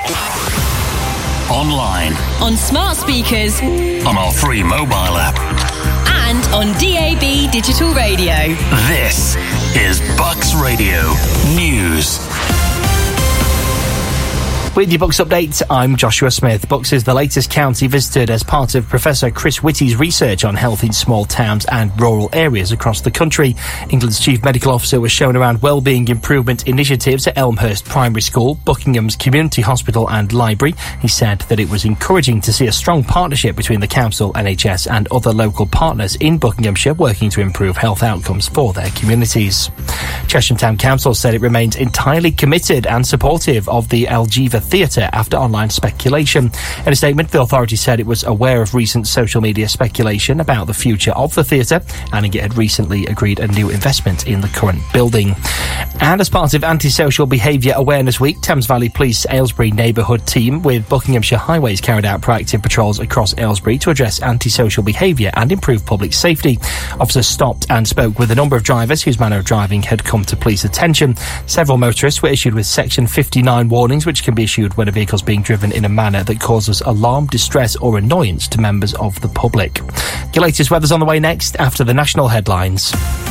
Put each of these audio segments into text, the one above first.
Online. On smart speakers. On our free mobile app. And on DAB digital radio. This is Bucks Radio News. With your Bucks update, I'm Joshua Smith. Bucks is the latest county visited as part of Professor Chris Whitty's research on health in small towns and rural areas across the country. England's Chief Medical Officer was shown around wellbeing improvement initiatives at Elmhurst Primary School, Buckingham's Community Hospital and Library. He said that it was encouraging to see a strong partnership between the council, NHS and other local partners in Buckinghamshire working to improve health outcomes for their communities. Chesham Town Council said it remains entirely committed and supportive of the Algeva Theatre after online speculation. In a statement, the authority said it was aware of recent social media speculation about the future of the theatre, and it had recently agreed a new investment in the current building. And as part of Antisocial Behaviour Awareness Week, Thames Valley Police Aylesbury neighbourhood team with Buckinghamshire Highways carried out proactive patrols across Aylesbury to address antisocial behaviour and improve public safety. Officers stopped and spoke with a number of drivers whose manner of driving had come to police attention. Several motorists were issued with Section 59 warnings, which can be issued when a vehicle is being driven in a manner that causes alarm, distress or annoyance to members of the public. Your latest weather's on the way next after the national headlines.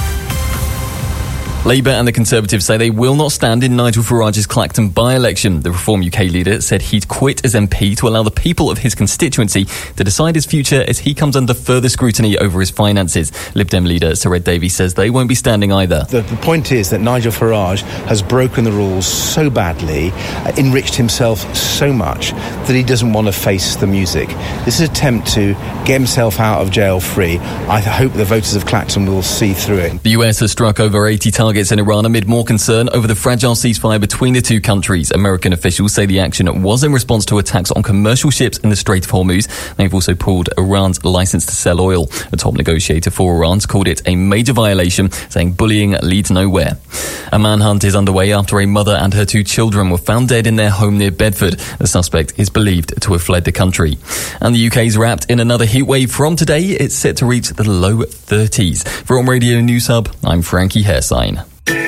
Labour and the Conservatives say they will not stand in Nigel Farage's Clacton by-election. The Reform UK leader said he'd quit as MP to allow the people of his constituency to decide his future as he comes under further scrutiny over his finances. Lib Dem leader Sir Ed Davies says they won't be standing either. The point is that Nigel Farage has broken the rules so badly, enriched himself so much, that he doesn't want to face the music. This is an attempt to get himself out of jail free. I hope the voters of Clacton will see through it. The US has struck over 80 targets in Iran amid more concern over the fragile ceasefire between the two countries. American officials say the action was in response to attacks on commercial ships in the Strait of Hormuz. They've also pulled Iran's license to sell oil. The top negotiator for Iran's called it a major violation, saying bullying leads nowhere. A manhunt is underway after a mother and her 2 children were found dead in their home near Bedford. The suspect is believed to have fled the country. And the UK's wrapped in another heatwave from today. It's set to reach the low 30s. For On Radio News Hub, I'm Frankie Hairsign.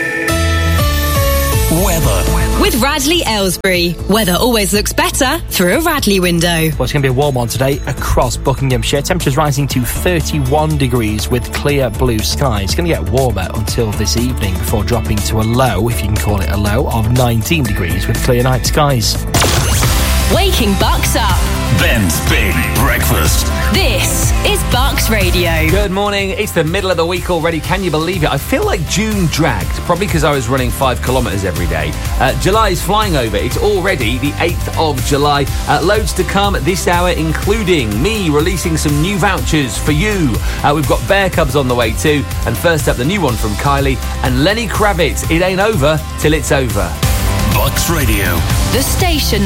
Weather. With Radley Aylesbury. Weather always looks better through a Radley window. Well, it's going to be a warm one today across Buckinghamshire. Temperatures rising to 31 degrees with clear blue skies. It's going to get warmer until this evening before dropping to a low, if you can call it a low, of 19 degrees with clear night skies. Waking Bucks up. Ben's Big Breakfast. This is Bucks Radio. Good morning. It's the middle of the week already. Can you believe it? I feel like June dragged, probably because I was running 5 kilometres every day. July is flying over. It's already the 8th of July. Loads to come this hour, including me releasing some new vouchers for you. We've got Bear Cubs on the way too. And first up, the new one from Kylie and Lenny Kravitz. It ain't over till it's over. Bucks Radio. The station